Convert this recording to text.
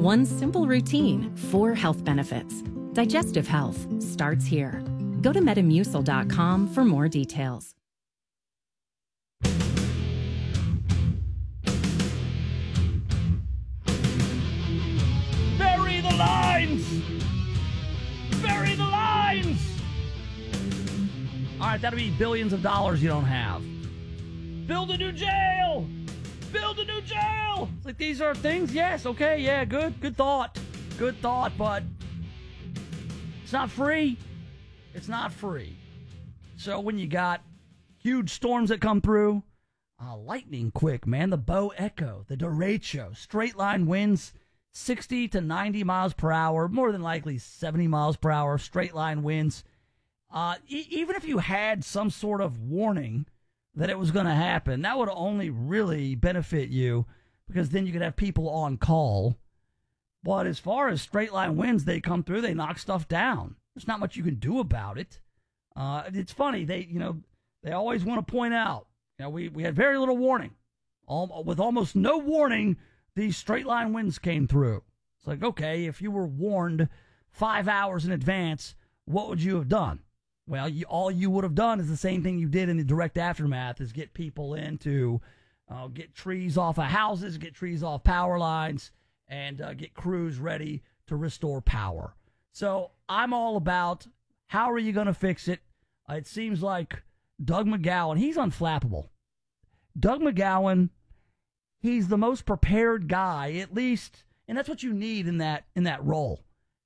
One simple routine, 4 health benefits. Digestive health starts here. Go to Metamucil.com for more details. Bury the lines! Bury the lines! All right, that'll be billions of dollars you don't have. Build a new jail! Build a new jail! It's like, these are things, yes, okay, yeah, good thought. Good thought, but it's not free. It's not free. So when you got huge storms that come through, lightning quick, man, the Bo Echo, the derecho, straight line winds, 60 to 90 miles per hour, more than likely 70 miles per hour, straight line winds. Even if you had some sort of warning that it was going to happen, that would only really benefit you, because then you could have people on call. But as far as straight line winds, they come through, they knock stuff down. There's not much you can do about it. It's funny, they always want to point out, we had very little warning. With almost no warning, these straight line winds came through. It's like, okay, if you were warned 5 hours in advance, what would you have done? Well, all you would have done is the same thing you did in the direct aftermath, is get people in to get trees off of houses, get trees off power lines, and get crews ready to restore power. So I'm all about, how are you going to fix it? It seems like Doug McGowan, he's unflappable. Doug McGowan, he's the most prepared guy, at least, and that's what you need in that role.